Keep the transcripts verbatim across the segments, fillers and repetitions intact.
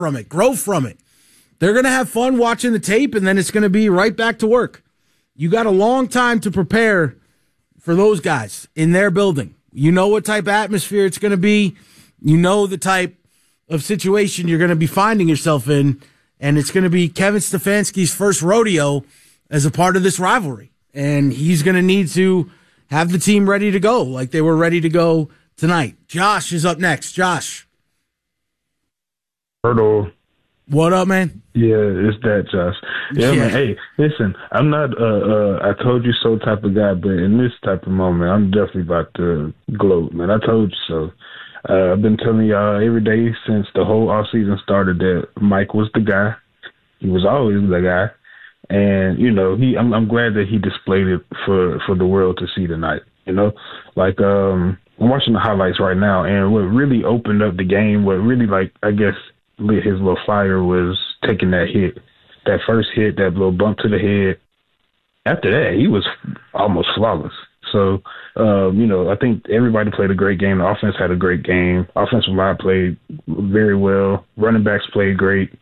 from it, grow from it. They're going to have fun watching the tape, and then it's going to be right back to work. You got a long time to prepare for those guys in their building. You know what type of atmosphere it's going to be. You know the type of situation you're going to be finding yourself in, and it's going to be Kevin Stefanski's first rodeo as a part of this rivalry. And he's going to need to have the team ready to go like they were ready to go tonight. Josh is up next. Josh. Hurdle. What up, man? Yeah, it's that, Josh. Yeah, yeah. Man. Hey, listen, I'm not uh, uh, I told you so type of guy, but in this type of moment, I'm definitely about to gloat, man. I told you so. Uh, I've been telling y'all every day since the whole off season started that Mike was the guy. He was always the guy, and you know, he. I'm, I'm glad that he displayed it for, for the world to see tonight. You know, like um, I'm watching the highlights right now, and what really opened up the game, what really like I guess lit his little fire was taking that hit, that first hit, that little bump to the head. After that, he was almost flawless. So, um, you know, I think everybody played a great game. The offense had a great game. Offensive line played very well. Running backs played great.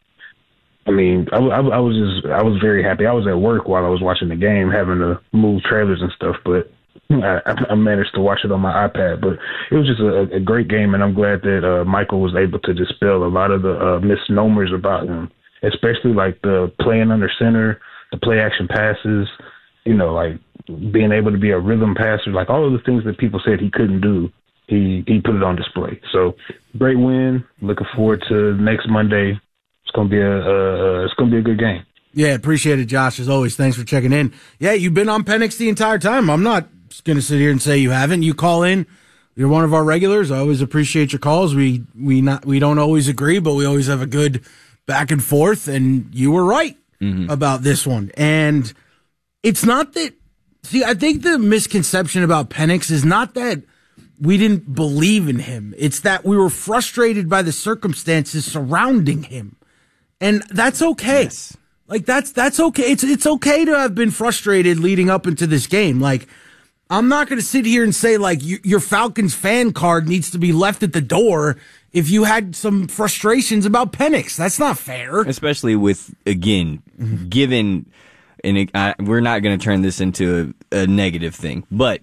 I mean, I, I, I was just, I was very happy. I was at work while I was watching the game, having to move trailers and stuff, but I, I managed to watch it on my iPad. But it was just a, a great game, and I'm glad that uh, Michael was able to dispel a lot of the uh, misnomers about him, especially like the playing under center, the play action passes, you know, like being able to be a rhythm passer, like all of the things that people said he couldn't do, he, he put it on display. So great win. Looking forward to next Monday. It's gonna be a uh, it's gonna be a good game. Yeah, appreciate it, Josh. As always, thanks for checking in. Yeah, you've been on Penix the entire time. I'm not gonna sit here and say you haven't. You call in. You're one of our regulars. I always appreciate your calls. We we not we don't always agree, but we always have a good back and forth. And you were right mm-hmm. about this one. And it's not that. See, I think the misconception about Penix is not that we didn't believe in him. It's that we were frustrated by the circumstances surrounding him. And that's okay. Yes. Like, that's that's okay. It's it's okay to have been frustrated leading up into this game. Like, I'm not going to sit here and say, like, you, your Falcons fan card needs to be left at the door if you had some frustrations about Penix. That's not fair. Especially with, again, mm-hmm. given... And it, I, we're not going to turn this into a, a negative thing, but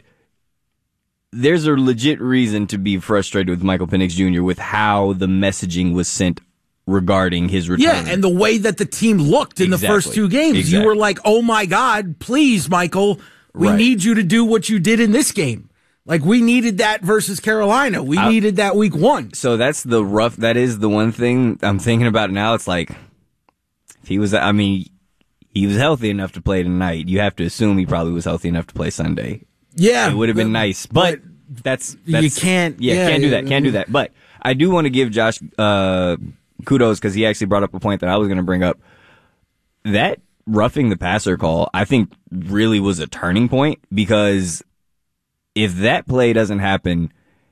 there's a legit reason to be frustrated with Michael Penix Junior with how the messaging was sent regarding his return. Yeah, and the way that the team looked in exactly. the first two games. Exactly. You were like, oh my God, please, Michael, we right. need you to do what you did in this game. Like, we needed that versus Carolina. We I, needed that week one. So that's the rough, that is the one thing I'm thinking about now. It's like, if he was, I mean... He was healthy enough to play tonight. You have to assume he probably was healthy enough to play Sunday. Yeah. It would have been nice. But, but that's, that's... You can't... Yeah, yeah, can't do that. Can't do that. But I do want to give Josh uh, kudos because he actually brought up a point that I was going to bring up. That roughing the passer call, I think, really was a turning point because if that play doesn't happen...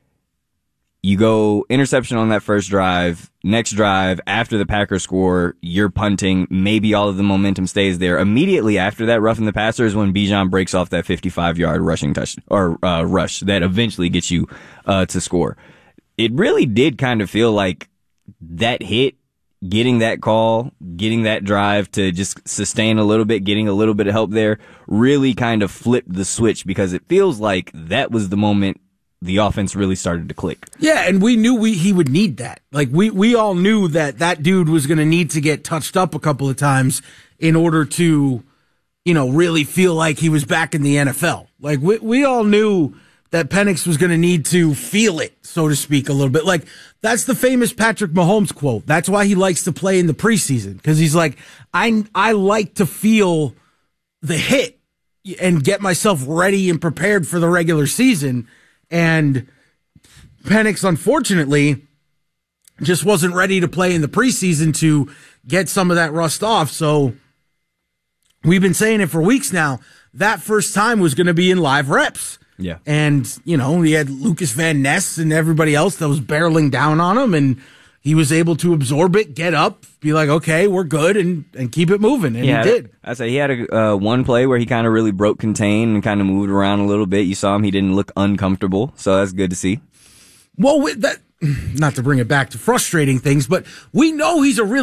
You go interception on that first drive, next drive, after the Packers score, you're punting, maybe all of the momentum stays there. Immediately after that, roughing the passer is when Bijan breaks off that fifty-five-yard rushing touch, or uh, rush that eventually gets you uh, to score. It really did kind of feel like that hit, getting that call, getting that drive to just sustain a little bit, getting a little bit of help there, really kind of flipped the switch because it feels like that was the moment the offense really started to click. Yeah, and we knew we he would need that. Like, we, we all knew that that dude was going to need to get touched up a couple of times in order to, you know, really feel like he was back in the N F L. Like, we, we all knew that Penix was going to need to feel it, so to speak, a little bit. Like, that's the famous Patrick Mahomes quote. That's why he likes to play in the preseason, because he's like, I, I like to feel the hit and get myself ready and prepared for the regular season. And Penix, unfortunately, just wasn't ready to play in the preseason to get some of that rust off. So we've been saying it for weeks now. That first time was going to be in live reps. Yeah. And, you know, we had Lucas Van Ness and everybody else that was barreling down on him, and he was able to absorb it, get up, be like, okay, we're good, and, and keep it moving. And he, he did. I said he had a uh, one play where he kind of really broke contain and kind of moved around a little bit. You saw him. He didn't look uncomfortable, so that's good to see. Well, that not to bring it back to frustrating things, but we know he's a really